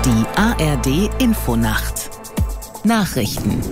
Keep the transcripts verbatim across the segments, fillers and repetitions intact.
Die A R D-Infonacht. Nachrichten.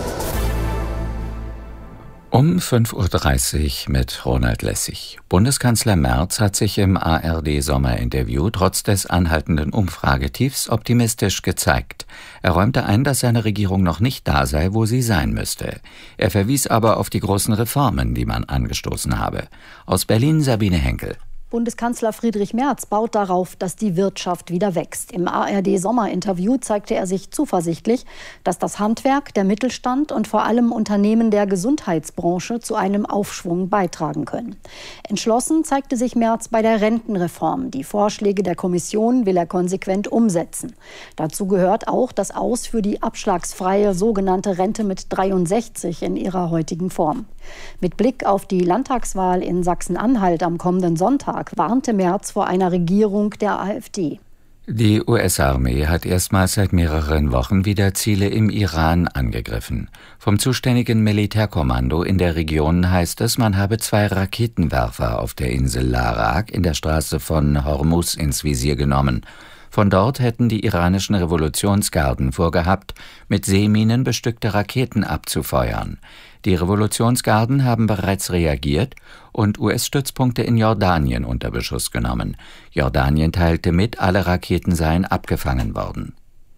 Um fünf Uhr dreißig mit Ronald Lessig. Bundeskanzler Merz hat sich im A R D-Sommerinterview trotz des anhaltenden Umfragetiefs optimistisch gezeigt. Er räumte ein, dass seine Regierung noch nicht da sei, wo sie sein müsste. Er verwies aber auf die großen Reformen, die man angestoßen habe. Aus Berlin Sabine Henkel. Bundeskanzler Friedrich Merz baut darauf, dass die Wirtschaft wieder wächst. Im A R D-Sommerinterview zeigte er sich zuversichtlich, dass das Handwerk, der Mittelstand und vor allem Unternehmen der Gesundheitsbranche zu einem Aufschwung beitragen können. Entschlossen zeigte sich Merz bei der Rentenreform. Die Vorschläge der Kommission will er konsequent umsetzen. Dazu gehört auch das Aus für die abschlagsfreie sogenannte Rente mit dreiundsechzig in ihrer heutigen Form. Mit Blick auf die Landtagswahl in Sachsen-Anhalt am kommenden Sonntag warnte Merz vor einer Regierung der AfD. Die U S-Armee hat erstmals seit mehreren Wochen wieder Ziele im Iran angegriffen. Vom zuständigen Militärkommando in der Region heißt es, man habe zwei Raketenwerfer auf der Insel Larak in der Straße von Hormuz ins Visier genommen. Von dort hätten die iranischen Revolutionsgarden vorgehabt, mit Seeminen bestückte Raketen abzufeuern. Die Revolutionsgarden haben bereits reagiert und U S-Stützpunkte in Jordanien unter Beschuss genommen. Jordanien teilte mit, alle Raketen seien abgefangen worden.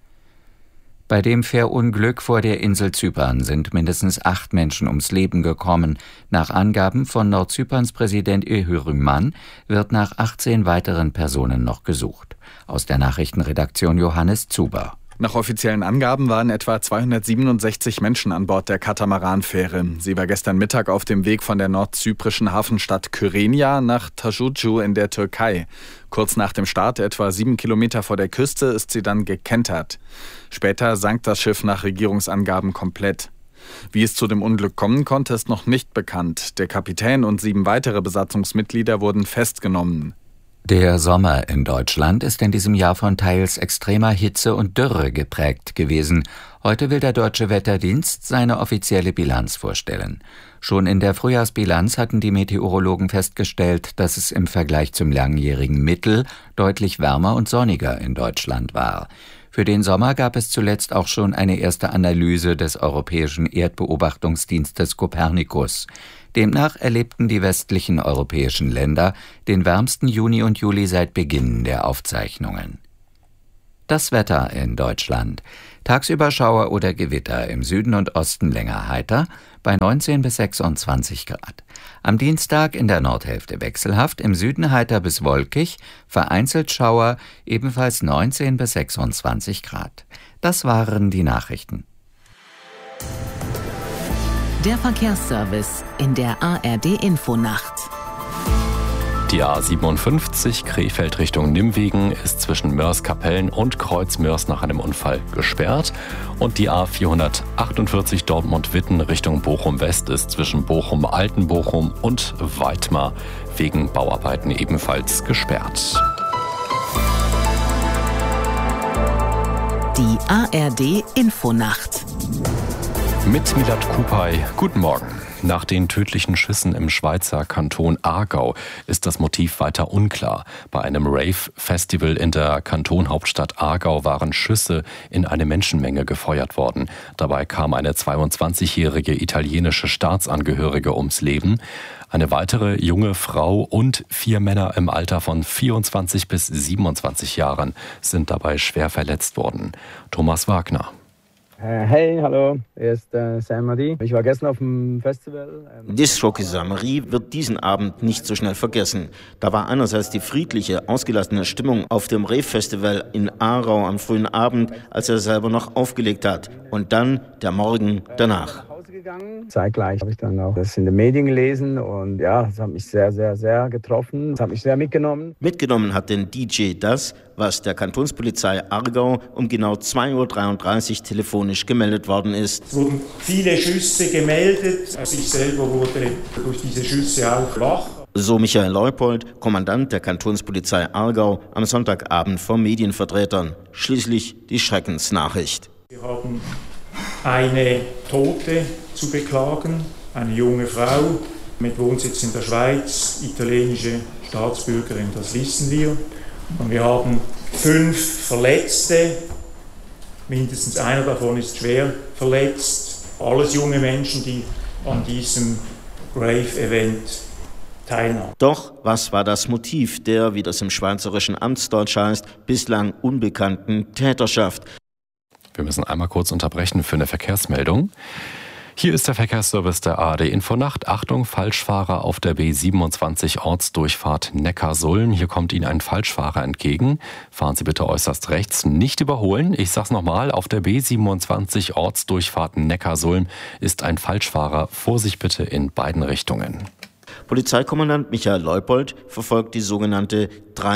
Bei dem Fährunglück vor der Insel Zypern sind mindestens acht Menschen ums Leben gekommen. Nach Angaben von Nordzyperns Präsident Öhürüman wird nach achtzehn weiteren Personen noch gesucht. Aus der Nachrichtenredaktion Johannes Zuber. Nach offiziellen Angaben waren etwa zweihundertsiebenundsechzig Menschen an Bord der Katamaranfähre. Sie war gestern Mittag auf dem Weg von der nordzyprischen Hafenstadt Kyrenia nach Tajucu in der Türkei. Kurz nach dem Start, etwa sieben Kilometer vor der Küste, ist sie dann gekentert. Später sank das Schiff nach Regierungsangaben komplett. Wie es zu dem Unglück kommen konnte, ist noch nicht bekannt. Der Kapitän und sieben weitere Besatzungsmitglieder wurden festgenommen. Der Sommer in Deutschland ist in diesem Jahr von teils extremer Hitze und Dürre geprägt gewesen. Heute will der Deutsche Wetterdienst seine offizielle Bilanz vorstellen. Schon in der Frühjahrsbilanz hatten die Meteorologen festgestellt, dass es im Vergleich zum langjährigen Mittel deutlich wärmer und sonniger in Deutschland war. Für den Sommer gab es zuletzt auch schon eine erste Analyse des Europäischen Erdbeobachtungsdienstes Copernicus. Demnach erlebten die westlichen europäischen Länder den wärmsten Juni und Juli seit Beginn der Aufzeichnungen. Das Wetter in Deutschland. Tagsüber Schauer oder Gewitter, im Süden und Osten länger heiter, bei neunzehn bis sechsundzwanzig Grad. Am Dienstag in der Nordhälfte wechselhaft, im Süden heiter bis wolkig, vereinzelt Schauer, ebenfalls neunzehn bis sechsundzwanzig Grad. Das waren die Nachrichten. Der Verkehrsservice in der A R D-Infonacht. Die A siebenundfünfzig Krefeld Richtung Nimwegen ist zwischen Mörs-Kapellen und Kreuz-Mörs nach einem Unfall gesperrt. Und die A vierhundertachtundvierzig Dortmund-Witten Richtung Bochum-West ist zwischen Bochum-Altenbochum und Weitmar wegen Bauarbeiten ebenfalls gesperrt. Die A R D-Infonacht. Mit Milad Kupay. Guten Morgen. Nach den tödlichen Schüssen im Schweizer Kanton Aargau ist das Motiv weiter unklar. Bei einem Rave-Festival in der Kantonhauptstadt Aargau waren Schüsse in eine Menschenmenge gefeuert worden. Dabei kam eine zweiundzwanzigjährige italienische Staatsangehörige ums Leben. Eine weitere junge Frau und vier Männer im Alter von vierundzwanzig bis siebenundzwanzig Jahren sind dabei schwer verletzt worden. Thomas Wagner. Hey, hallo, hier ist äh, Saint-Marie. Ich war gestern auf dem Festival. Ähm Disc-Jockey Saint-Marie wird diesen Abend nicht so schnell vergessen. Da war einerseits die friedliche, ausgelassene Stimmung auf dem Rave-Festival in Aarau am frühen Abend, als er selber noch aufgelegt hat. Und dann der Morgen danach. Zeitgleich habe ich dann auch das in den Medien gelesen und ja, das hat mich sehr, sehr, sehr getroffen. Das hat mich sehr mitgenommen. Mitgenommen hat den D J das, was der Kantonspolizei Aargau um genau zwei Uhr dreiunddreißig telefonisch gemeldet worden ist. Es wurden viele Schüsse gemeldet. Ich selber wurde durch diese Schüsse auch wach. So Michael Leupold, Kommandant der Kantonspolizei Aargau, am Sonntagabend vor Medienvertretern. Schließlich die Schreckensnachricht. Wir haben eine Tote zu beklagen, eine junge Frau mit Wohnsitz in der Schweiz, italienische Staatsbürgerin, das wissen wir. Und wir haben fünf Verletzte, mindestens einer davon ist schwer verletzt. Alles junge Menschen, die an diesem Rave-Event teilnahmen. Doch was war das Motiv der, wie das im schweizerischen Amtsdeutsch heißt, bislang unbekannten Täterschaft? Wir müssen einmal kurz unterbrechen für eine Verkehrsmeldung. Hier ist der Verkehrsservice der A R D Infonacht. Achtung, Falschfahrer auf der B siebenundzwanzig Ortsdurchfahrt Neckarsulm. Hier kommt Ihnen ein Falschfahrer entgegen. Fahren Sie bitte äußerst rechts, nicht überholen. Ich sag's nochmal, auf der B siebenundzwanzig Ortsdurchfahrt Neckarsulm ist ein Falschfahrer. Vorsicht bitte in beiden Richtungen. Polizeikommandant Michael Leupold verfolgt die sogenannte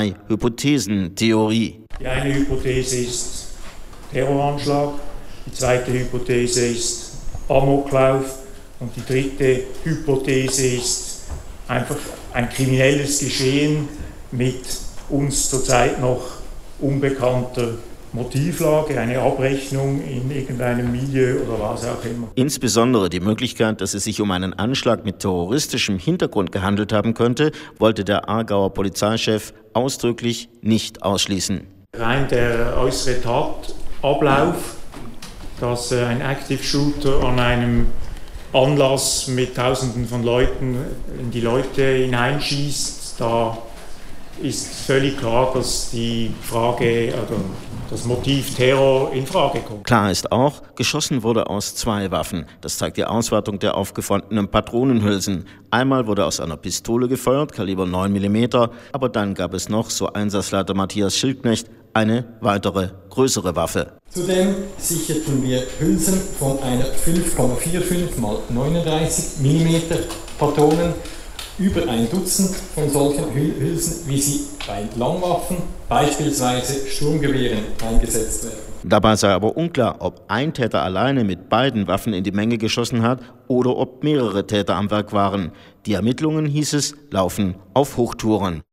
Drei-Hypothesen-Theorie. Die eine Hypothese ist Terroranschlag, die zweite Hypothese ist Amoklauf und die dritte Hypothese ist einfach ein kriminelles Geschehen mit uns zurzeit noch unbekannter Motivlage, eine Abrechnung in irgendeinem Milieu oder was auch immer. Insbesondere die Möglichkeit, dass es sich um einen Anschlag mit terroristischem Hintergrund gehandelt haben könnte, wollte der Aargauer Polizeichef ausdrücklich nicht ausschließen. Rein der äußere Tatablauf, dass ein Active Shooter an einem Anlass mit Tausenden von Leuten in die Leute hineinschießt, da ist völlig klar, dass die Frage, also das Motiv Terror in Frage kommt. Klar ist auch, geschossen wurde aus zwei Waffen. Das zeigt die Auswertung der aufgefundenen Patronenhülsen. Einmal wurde aus einer Pistole gefeuert, Kaliber neun Millimeter, aber dann gab es noch, so Einsatzleiter Matthias Schildknecht, eine weitere, größere Waffe. Zudem sicherten wir Hülsen von einer fünf Komma fünfundvierzig mal neununddreißig Millimeter Patronen. Über ein Dutzend von solchen Hülsen, wie sie bei Langwaffen, beispielsweise Sturmgewehren, eingesetzt werden. Dabei sei aber unklar, ob ein Täter alleine mit beiden Waffen in die Menge geschossen hat oder ob mehrere Täter am Werk waren. Die Ermittlungen, hieß es, laufen auf Hochtouren.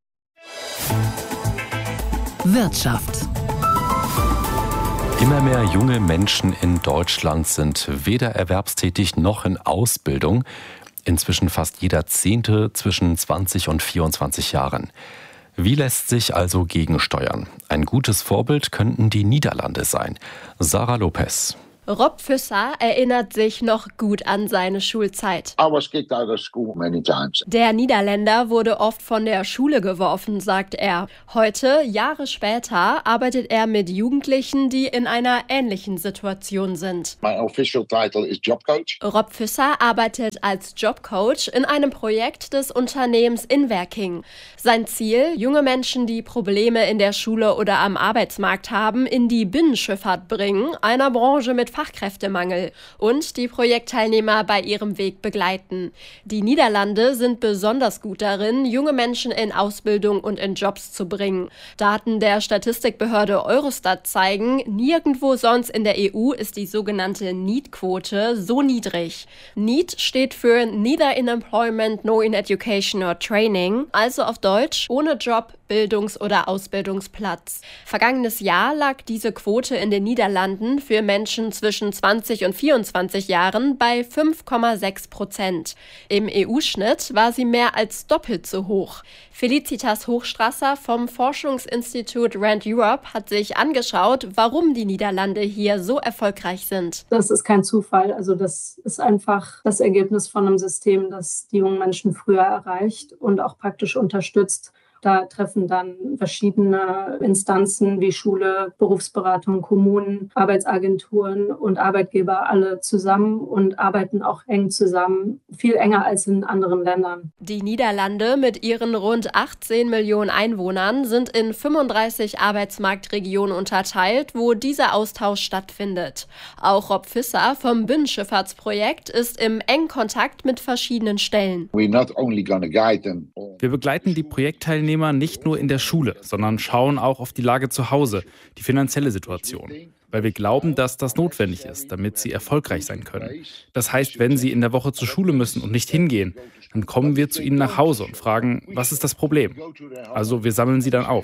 Wirtschaft. Immer mehr junge Menschen in Deutschland sind weder erwerbstätig noch in Ausbildung. Inzwischen fast jeder Zehnte zwischen zwanzig und vierundzwanzig Jahren. Wie lässt sich also gegensteuern? Ein gutes Vorbild könnten die Niederlande sein. Sarah Lopez. Rob Visser erinnert sich noch gut an seine Schulzeit. I was kicked out of school many times. Der Niederländer wurde oft von der Schule geworfen, sagt er. Heute, Jahre später, arbeitet er mit Jugendlichen, die in einer ähnlichen Situation sind. My official title is Job Coach. Rob Visser arbeitet als Jobcoach in einem Projekt des Unternehmens Inwerking. Sein Ziel, junge Menschen, die Probleme in der Schule oder am Arbeitsmarkt haben, in die Binnenschifffahrt bringen, einer Branche mit Fachkräftemangel, und die Projektteilnehmer bei ihrem Weg begleiten. Die Niederlande sind besonders gut darin, junge Menschen in Ausbildung und in Jobs zu bringen. Daten der Statistikbehörde Eurostat zeigen, nirgendwo sonst in der E U ist die sogenannte NEET-Quote so niedrig. NEET steht für Neither in Employment nor in Education or Training, also auf Deutsch ohne Job, Bildungs- oder Ausbildungsplatz. Vergangenes Jahr lag diese Quote in den Niederlanden für Menschen zwischen zwanzig und vierundzwanzig Jahren bei fünf Komma sechs Prozent. Im E U-Schnitt war sie mehr als doppelt so hoch. Felicitas Hochstrasser vom Forschungsinstitut Rand Europe hat sich angeschaut, warum die Niederlande hier so erfolgreich sind. Das ist kein Zufall. Also das ist einfach das Ergebnis von einem System, das die jungen Menschen früher erreicht und auch praktisch unterstützt. Da treffen dann verschiedene Instanzen wie Schule, Berufsberatung, Kommunen, Arbeitsagenturen und Arbeitgeber alle zusammen und arbeiten auch eng zusammen, viel enger als in anderen Ländern. Die Niederlande mit ihren rund achtzehn Millionen Einwohnern sind in fünfunddreißig Arbeitsmarktregionen unterteilt, wo dieser Austausch stattfindet. Auch Rob Visser vom Binnenschifffahrtsprojekt ist im engen Kontakt mit verschiedenen Stellen. We're not only gonna guide them. Wir begleiten die Projektteilnehmer nicht nur in der Schule, sondern schauen auch auf die Lage zu Hause, die finanzielle Situation. weil wir glauben, dass das notwendig ist, damit sie erfolgreich sein können. Das heißt, wenn sie in der Woche zur Schule müssen und nicht hingehen, dann kommen wir zu ihnen nach Hause und fragen, was ist das Problem? Also wir sammeln sie dann auf.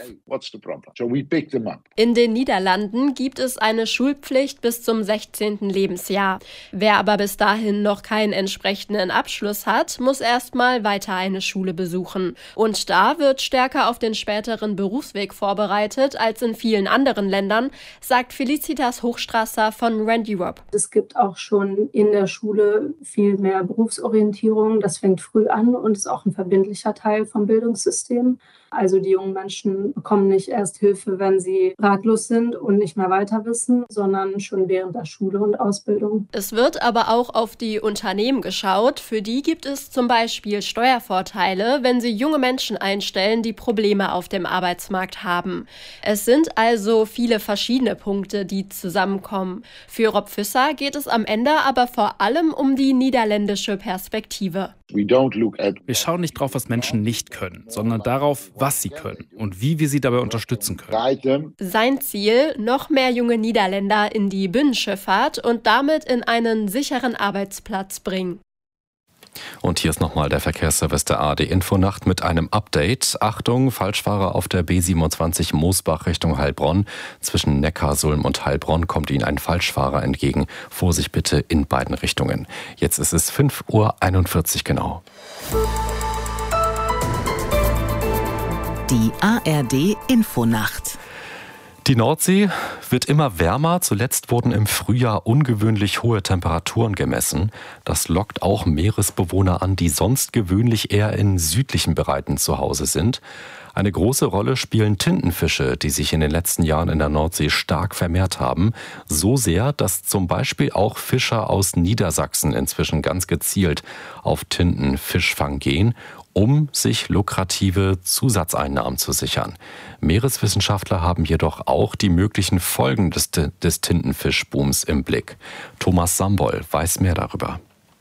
In den Niederlanden gibt es eine Schulpflicht bis zum sechzehnten Lebensjahr. Wer aber bis dahin noch keinen entsprechenden Abschluss hat, muss erstmal weiter eine Schule besuchen. Und da wird stärker auf den späteren Berufsweg vorbereitet als in vielen anderen Ländern, sagt Felicitas Hochstrasser von Rand Europe. Es gibt auch schon in der Schule viel mehr Berufsorientierung. Das fängt früh an und ist auch ein verbindlicher Teil vom Bildungssystem. Also die jungen Menschen bekommen nicht erst Hilfe, wenn sie ratlos sind und nicht mehr weiter wissen, sondern schon während der Schule und Ausbildung. Es wird aber auch auf die Unternehmen geschaut. Für die gibt es zum Beispiel Steuervorteile, wenn sie junge Menschen einstellen, die Probleme auf dem Arbeitsmarkt haben. Es sind also viele verschiedene Punkte, die zusammenkommen. Für Rob Visser geht es am Ende aber vor allem um die niederländische Perspektive. Wir schauen nicht drauf, was Menschen nicht können, sondern darauf, was sie können und wie wir sie dabei unterstützen können. Sein Ziel, noch mehr junge Niederländer in die Binnenschifffahrt und damit in einen sicheren Arbeitsplatz bringen. Und hier ist nochmal der Verkehrsservice der A R D-Infonacht mit einem Update. Achtung, Falschfahrer auf der B siebenundzwanzig Moosbach Richtung Heilbronn. Zwischen Neckarsulm und Heilbronn kommt Ihnen ein Falschfahrer entgegen. Vorsicht bitte in beiden Richtungen. Jetzt ist es fünf Uhr einundvierzig genau. Die A R D-Infonacht. Die Nordsee wird immer wärmer. Zuletzt wurden im Frühjahr ungewöhnlich hohe Temperaturen gemessen. Das lockt auch Meeresbewohner an, die sonst gewöhnlich eher in südlichen Bereichen zu Hause sind. Eine große Rolle spielen Tintenfische, die sich in den letzten Jahren in der Nordsee stark vermehrt haben. So sehr, dass zum Beispiel auch Fischer aus Niedersachsen inzwischen ganz gezielt auf Tintenfischfang gehen, um sich lukrative Zusatzeinnahmen zu sichern. Meereswissenschaftler haben jedoch auch die möglichen Folgen des, des Tintenfischbooms im Blick. Thomas Sambol weiß mehr darüber.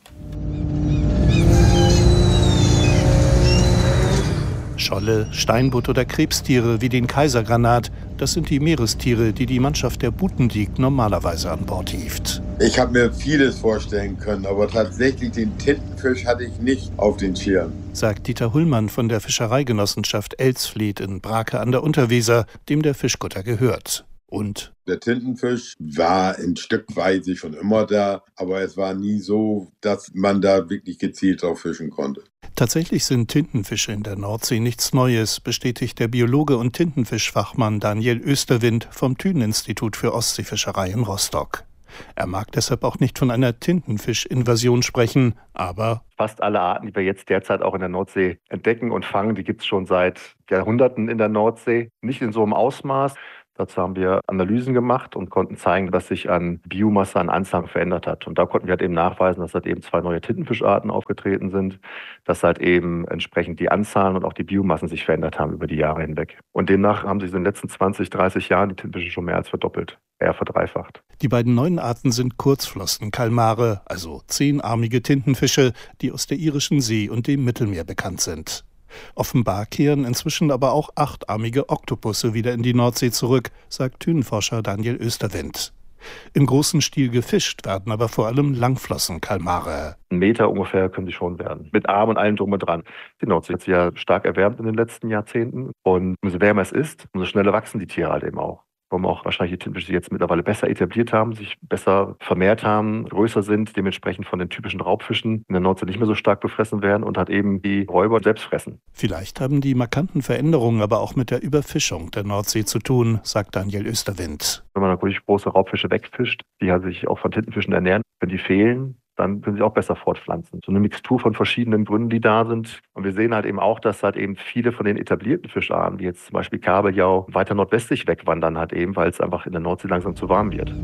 Scholle, Steinbutt oder Krebstiere wie den Kaisergranat, das sind die Meerestiere, die die Mannschaft der Butendiek normalerweise an Bord hieft. Ich habe mir vieles vorstellen können, aber tatsächlich den Tintenfisch hatte ich nicht auf den Schirm, sagt Dieter Hullmann von der Fischereigenossenschaft Elsfleth in Brake an der Unterweser, dem der Fischkutter gehört. Und der Tintenfisch war in Stückweise schon immer da, aber es war nie so, dass man da wirklich gezielt drauf fischen konnte. Tatsächlich sind Tintenfische in der Nordsee nichts Neues, bestätigt der Biologe und Tintenfischfachmann Daniel Österwind vom Thünen-Institut für Ostseefischerei in Rostock. Er mag deshalb auch nicht von einer Tintenfischinvasion sprechen, aber fast alle Arten, die wir jetzt derzeit auch in der Nordsee entdecken und fangen, die gibt es schon seit Jahrhunderten in der Nordsee. Nicht in so einem Ausmaß. Dazu haben wir Analysen gemacht und konnten zeigen, dass sich an Biomasse, an Anzahl verändert hat. Und da konnten wir halt eben nachweisen, dass halt eben zwei neue Tintenfischarten aufgetreten sind, dass halt eben entsprechend die Anzahlen und auch die Biomassen sich verändert haben über die Jahre hinweg. Und demnach haben sich in den letzten zwanzig, dreißig Jahren die Tintenfische schon mehr als verdoppelt, eher verdreifacht. Die beiden neuen Arten sind Kurzflossenkalmare, also zehnarmige Tintenfische, die aus der irischen See und dem Mittelmeer bekannt sind. Offenbar kehren inzwischen aber auch achtarmige Oktopusse wieder in die Nordsee zurück, sagt Thünenforscher Daniel Österwind. Im großen Stil gefischt werden aber vor allem Langflossenkalmare. Ein Meter ungefähr können sie schon werden, mit Arm und allem drum und dran. Die Nordsee hat sich ja stark erwärmt in den letzten Jahrzehnten und umso wärmer es ist, umso schneller wachsen die Tiere halt eben auch. Warum auch wahrscheinlich die Tintenfische jetzt mittlerweile besser etabliert haben, sich besser vermehrt haben, größer sind, dementsprechend von den typischen Raubfischen in der Nordsee nicht mehr so stark befressen werden und halt eben die Räuber selbst fressen. Vielleicht haben die markanten Veränderungen aber auch mit der Überfischung der Nordsee zu tun, sagt Daniel Österwind. Wenn man natürlich große Raubfische wegfischt, die halt sich auch von Tintenfischen ernähren, wenn die fehlen, dann können sie auch besser fortpflanzen. So eine Mixtur von verschiedenen Gründen, die da sind. Und wir sehen halt eben auch, dass halt eben viele von den etablierten Fischarten, wie jetzt zum Beispiel Kabeljau, weiter nordwestlich wegwandern halt eben, weil es einfach in der Nordsee langsam zu warm wird.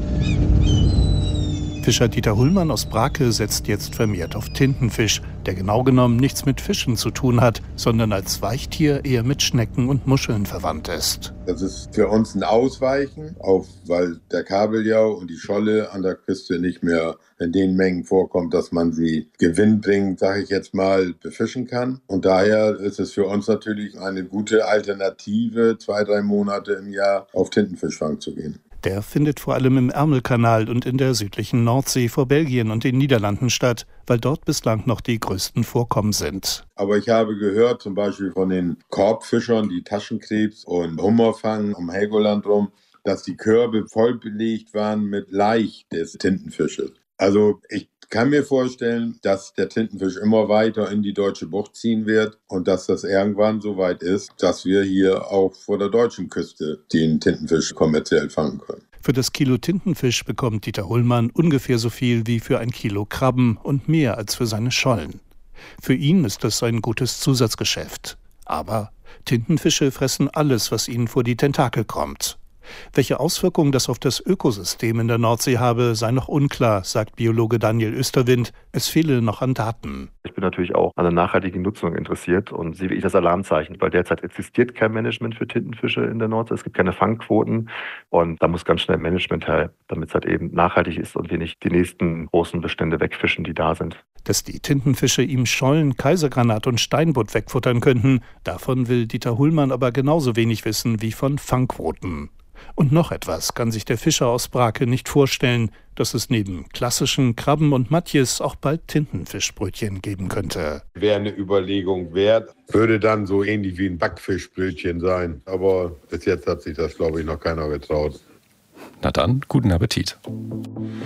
Fischer Dieter Hullmann aus Brake setzt jetzt vermehrt auf Tintenfisch, der genau genommen nichts mit Fischen zu tun hat, sondern als Weichtier eher mit Schnecken und Muscheln verwandt ist. Das ist für uns ein Ausweichen, auch weil der Kabeljau und die Scholle an der Küste nicht mehr in den Mengen vorkommt, dass man sie gewinnbringend, sage ich jetzt mal, befischen kann. Und daher ist es für uns natürlich eine gute Alternative, zwei, drei Monate im Jahr auf Tintenfischfang zu gehen. Der findet vor allem im Ärmelkanal und in der südlichen Nordsee vor Belgien und den Niederlanden statt, weil dort bislang noch die größten Vorkommen sind. Aber ich habe gehört, zum Beispiel von den Korbfischern, die Taschenkrebs und Hummer fangen um Helgoland rum, dass die Körbe voll belegt waren mit Laich des Tintenfisches. Also ich kann mir vorstellen, dass der Tintenfisch immer weiter in die deutsche Bucht ziehen wird und dass das irgendwann so weit ist, dass wir hier auch vor der deutschen Küste den Tintenfisch kommerziell fangen können. Für das Kilo Tintenfisch bekommt Dieter Hullmann ungefähr so viel wie für ein Kilo Krabben und mehr als für seine Schollen. Für ihn ist das ein gutes Zusatzgeschäft. Aber Tintenfische fressen alles, was ihnen vor die Tentakel kommt. Welche Auswirkungen das auf das Ökosystem in der Nordsee habe, sei noch unklar, sagt Biologe Daniel Österwind. Es fehle noch an Daten. Ich bin natürlich auch an der nachhaltigen Nutzung interessiert und sehe ich das Alarmzeichen, weil derzeit existiert kein Management für Tintenfische in der Nordsee. Es gibt keine Fangquoten und da muss ganz schnell Management her, damit es halt eben nachhaltig ist und wir nicht die nächsten großen Bestände wegfischen, die da sind. Dass die Tintenfische ihm Schollen, Kaisergranat und Steinbutt wegfuttern könnten, davon will Dieter Hullmann aber genauso wenig wissen wie von Fangquoten. Und noch etwas kann sich der Fischer aus Brake nicht vorstellen, dass es neben klassischen Krabben und Matjes auch bald Tintenfischbrötchen geben könnte. Wäre eine Überlegung wert, würde dann so ähnlich wie ein Backfischbrötchen sein. Aber bis jetzt hat sich das, glaube ich, noch keiner getraut. Na dann, guten Appetit.